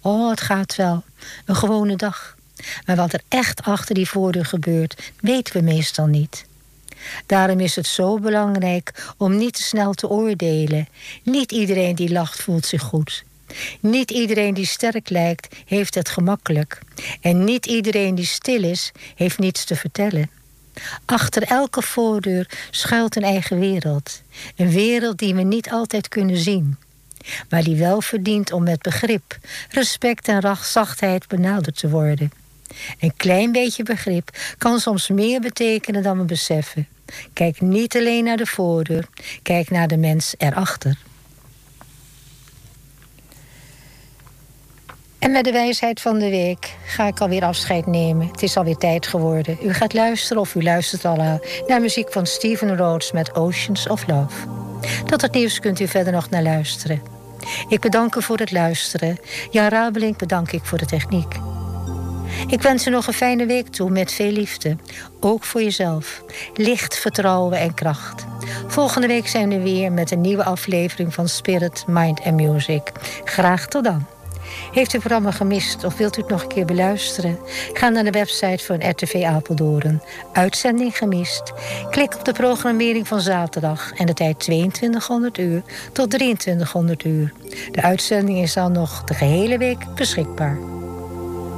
Oh, het gaat wel. Een gewone dag. Maar wat er echt achter die voordeur gebeurt, weten we meestal niet. Daarom is het zo belangrijk om niet te snel te oordelen. Niet iedereen die lacht voelt zich goed. Niet iedereen die sterk lijkt, heeft het gemakkelijk. En niet iedereen die stil is, heeft niets te vertellen. Achter elke voordeur schuilt een eigen wereld. Een wereld die we niet altijd kunnen zien. Maar die wel verdient om met begrip, respect en zachtheid benaderd te worden. Een klein beetje begrip kan soms meer betekenen dan we beseffen. Kijk niet alleen naar de voordeur, kijk naar de mens erachter. En met de wijsheid van de week ga ik alweer afscheid nemen. Het is alweer tijd geworden. U gaat luisteren, of u luistert al naar muziek van Stephen Rhodes met Oceans of Love. Tot het nieuws kunt u verder nog naar luisteren. Ik bedank u voor het luisteren. Jan Rabelink bedank ik voor de techniek. Ik wens u nog een fijne week toe met veel liefde. Ook voor jezelf. Licht, vertrouwen en kracht. Volgende week zijn we weer met een nieuwe aflevering van Spirit, Mind and Music. Graag tot dan. Heeft u het programma gemist of wilt u het nog een keer beluisteren? Ga naar de website van RTV Apeldoorn. Uitzending gemist? Klik op de programmering van zaterdag en de tijd 2200 uur tot 2300 uur. De uitzending is dan nog de gehele week beschikbaar.